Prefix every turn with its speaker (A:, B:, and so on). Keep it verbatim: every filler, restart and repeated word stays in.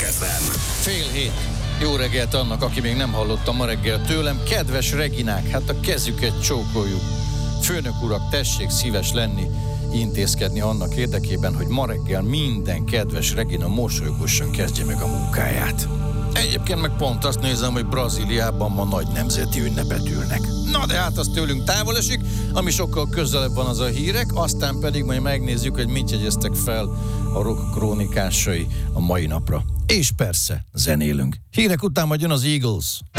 A: ef em.
B: Fél hét. Jó reggelt annak, aki még nem hallotta ma reggel tőlem. Kedves Reginák, hát a kezüket csókoljuk. Főnök urak, tessék szíves lenni, intézkedni annak érdekében, hogy ma reggel minden kedves Regina mosolyogosan kezdje meg a munkáját. Egyébként meg pont azt nézem, hogy Brazíliában ma nagy nemzeti ünnepet ülnek. Na de hát az tőlünk távol esik, ami sokkal közelebb van az a hírek, aztán pedig majd megnézzük, hogy mit jegyeztek fel a rock krónikásai a mai napra. És persze, zenélünk. Hírek után majd jön az Eagles.